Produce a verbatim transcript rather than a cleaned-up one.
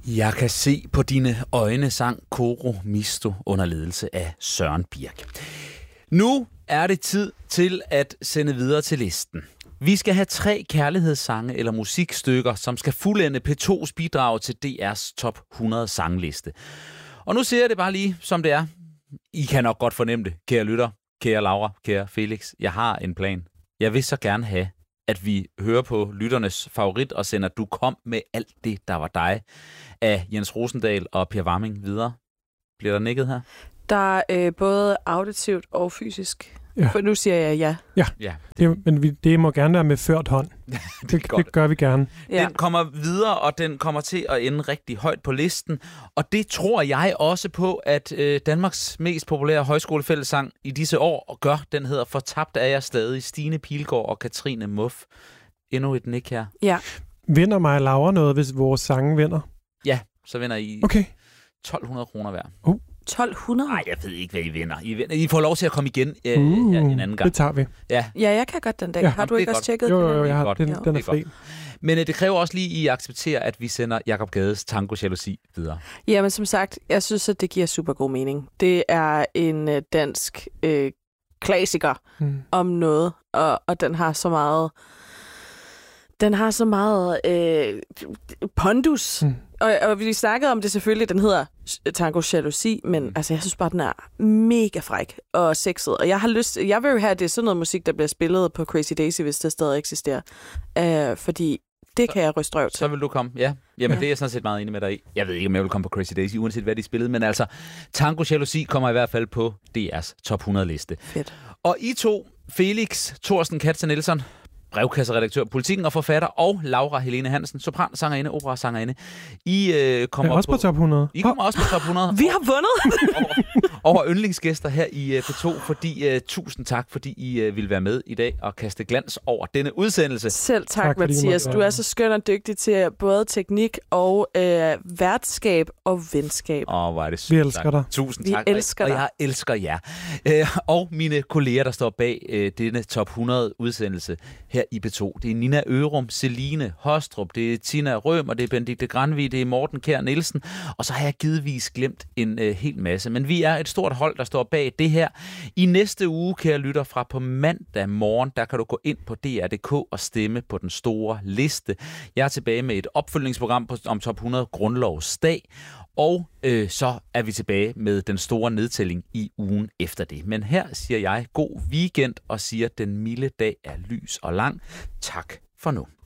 Jeg kan se på dine øjne, sang Koro Misto under ledelse af Søren Birk. Nu er det tid til at sende videre til listen. Vi skal have tre kærlighedssange eller musikstykker, som skal fuldende P to's bidrag til D R's top hundrede sangliste. Og nu siger jeg det bare lige, som det er. I kan nok godt fornemme det, kære lytter, kære Laura, kære Felix. Jeg har en plan. Jeg vil så gerne have, at vi hører på lytternes favorit og sender Du kom med alt det, der var dig, af Jens Rosendahl og Per Warming videre. Bliver der nikket her? Der er øh, både auditivt og fysisk. Ja. For nu siger jeg ja. Ja, ja. Det, men vi, det må gerne være med ført hånd. det, det, det gør vi gerne. Ja. Den kommer videre, og den kommer til at ende rigtig højt på listen. Og det tror jeg også på, at øh, Danmarks mest populære højskolefællessang i disse år gør. Den hedder Fortabt er jeg stadig. Stine Pilgaard og Katrine Muff. Endnu et nik her. Ja. Vinder mig og Laura noget, hvis vores sange vinder? Ja, så vinder I okay. tolv hundrede kroner hver. Uh. tolv hundrede? Nej, jeg ved ikke, hvad I vinder. I, vinder. I får lov til at komme igen øh, uh, ja, en anden gang. Det tager vi. Ja, ja jeg kan godt den dag. Ja. Har du ikke også godt. tjekket jo, den? Jo, jo, jeg har, godt. den, den er er fri. Men øh, det kræver også lige, at I accepterer, at vi sender Jakob Gades Tango Jalousi videre. Ja, men som sagt, jeg synes, at det giver super god mening. Det er en øh, dansk øh, klassiker hmm. om noget, og, og den har så meget... Den har så meget øh, pondus. Hmm. Og, og vi snakkede om det selvfølgelig, den hedder Tango Jalousi, men mm. altså, jeg synes bare, den er mega fræk og sexet. Og jeg har lyst, jeg vil jo have, at det er sådan noget musik, der bliver spillet på Crazy Daisy, hvis det stadig eksisterer. Uh, fordi det kan jeg ryste røv til. Så vil du komme, ja. Jamen, ja. Det er jeg sådan set meget enig med dig i. Jeg ved ikke, om jeg vil komme på Crazy Daisy, uanset hvad de spillede, men altså, Tango Jalousi kommer i hvert fald på D R's top hundrede liste. Fedt. Og I to, Felix Thorsten Katze Nielsen, brevkasseredaktør, Politikken og forfatter, og Laura Helene Hansen, sopransangerinde, operasangerinde. I øh, kommer også på, på top hundrede. I kommer også på top hundrede. Vi har vundet! over, over yndlingsgæster her i uh, P to, fordi uh, tusind tak, fordi I uh, vil være med i dag og kaste glans over denne udsendelse. Selv tak, tak Mathias. Du er så skøn og dygtig til både teknik og øh, værtskab og venskab. Åh, oh, hvor er det sygt. Vi elsker dig. Tusind Vi tak. elsker dig. Og jeg elsker jer. Uh, og mine kolleger, der står bag uh, denne top hundrede udsendelse her i P to. Det er Nina Ørum, Celine Hostrup, det er Tina Røm, og det er Benedikte Granvig, det er Morten Kjær Nielsen, og så har jeg givetvis glemt en øh, hel masse. Men vi er et stort hold, der står bag det her. I næste uge, kære lytter, fra på mandag morgen, der kan du gå ind på D R punktum D K og stemme på den store liste. Jeg er tilbage med et opfølgningsprogram på, om top hundrede grundlovsdag, og øh, så er vi tilbage med den store nedtælling i ugen efter det. Men her siger jeg god weekend og siger, at den milde dag er lys og lang. Tak for nu.